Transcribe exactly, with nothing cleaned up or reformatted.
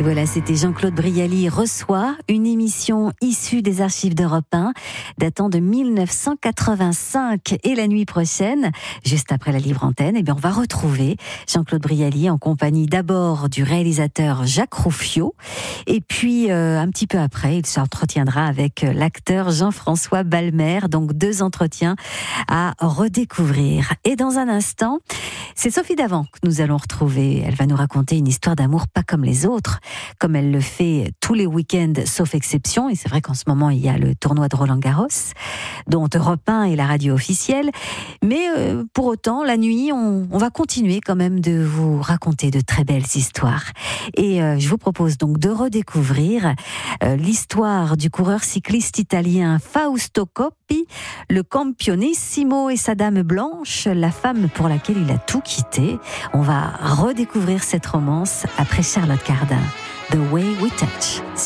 Et voilà, c'était Jean-Claude Brialy reçoit, une émission issue des archives d'Europe un, datant de mille neuf cent quatre-vingt-cinq. Et la nuit prochaine, juste après la libre antenne, eh bien, on va retrouver Jean-Claude Brialy en compagnie d'abord du réalisateur Jacques Rouffio, et puis euh, un petit peu après, il s'entretiendra avec l'acteur Jean-François Balmer. Donc deux entretiens à redécouvrir. Et dans un instant, c'est Sophie Davant que nous allons retrouver. Elle va nous raconter une histoire d'amour pas comme les autres, comme elle le fait tous les week-ends, sauf exception. Et c'est vrai qu'en ce moment, il y a le tournoi de Roland-Garros, dont Europe un est la radio officielle. Mais euh, pour autant, la nuit, on, on va continuer quand même de vous raconter de très belles histoires. Et euh, je vous propose donc de redécouvrir euh, l'histoire du coureur cycliste italien Fausto Coppi, le campionissimo et sa dame blanche, la femme pour laquelle il a tout quitté. On va redécouvrir cette romance après Charlotte Cardin, The Way We Touch.